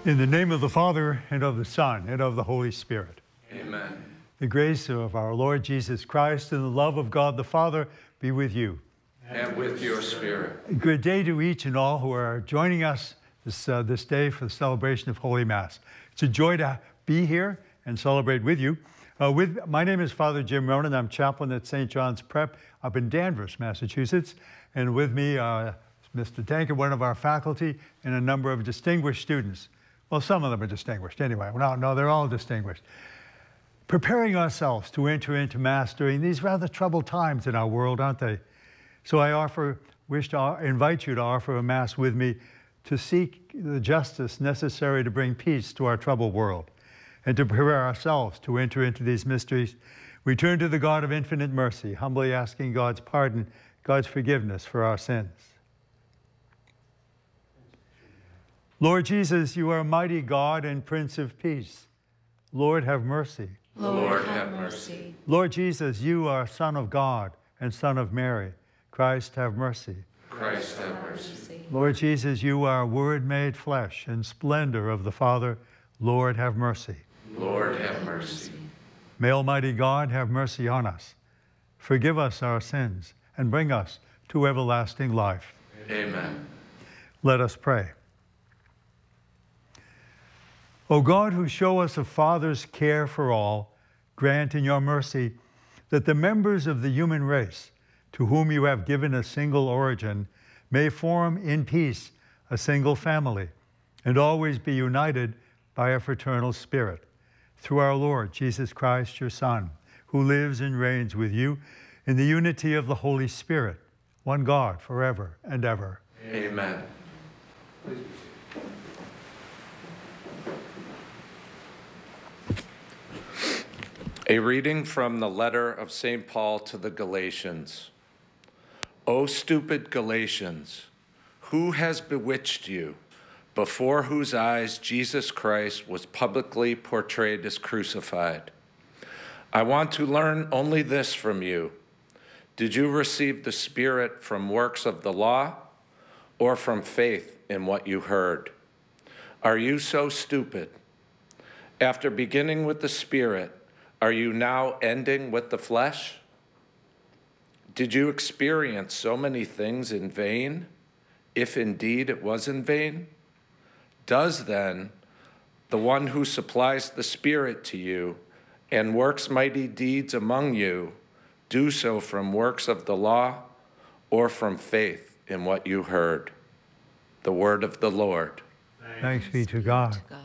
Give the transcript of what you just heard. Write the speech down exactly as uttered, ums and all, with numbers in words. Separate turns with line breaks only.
In the name of the Father, and of the Son, and of the Holy Spirit.
Amen.
The grace of our Lord Jesus Christ and the love of God the Father be with you.
And with your spirit.
A good day to each and all who are joining us this, uh, this day for the celebration of Holy Mass. It's a joy to be here and celebrate with you. Uh, with My name is Father Jim Ronan. I'm chaplain at Saint John's Prep up in Danvers, Massachusetts. And with me, uh, Mister Tankard, one of our faculty, and a number of distinguished students. Well, some of them are distinguished anyway. No, no, they're all distinguished. Preparing ourselves to enter into Mass during these rather troubled times in our world, aren't they? So I offer, wish to invite you to offer a Mass with me to seek the justice necessary to bring peace to our troubled world and to prepare ourselves to enter into these mysteries. We turn to the God of infinite mercy, humbly asking God's pardon, God's forgiveness for our sins. Lord Jesus, you are mighty God and Prince of Peace. Lord, have mercy.
Lord, have mercy.
Lord Jesus, you are Son of God and Son of Mary. Christ, have mercy.
Christ, have mercy.
Lord Jesus, you are Word made flesh and splendor of the Father. Lord, have mercy.
Lord, have mercy.
May Almighty God have mercy on us, forgive us our sins, and bring us to everlasting life.
Amen.
Let us pray. O God, who show us a Father's care for all, grant in your mercy that the members of the human race, to whom you have given a single origin, may form in peace a single family, and always be united by a fraternal spirit. Through our Lord Jesus Christ, your Son, who lives and reigns with you in the unity of the Holy Spirit, one God, forever and ever.
Amen. A reading from the letter of Saint Paul to the Galatians. O stupid Galatians, who has bewitched you, before whose eyes Jesus Christ was publicly portrayed as crucified? I want to learn only this from you. Did you receive the Spirit from works of the law, or from faith in what you heard? Are you so stupid? After beginning with the Spirit, are you now ending with the flesh? Did you experience so many things in vain, if indeed it was in vain? Does then the one who supplies the Spirit to you and works mighty deeds among you do so from works of the law or from faith in what you heard? The word of the Lord.
Thanks be to God.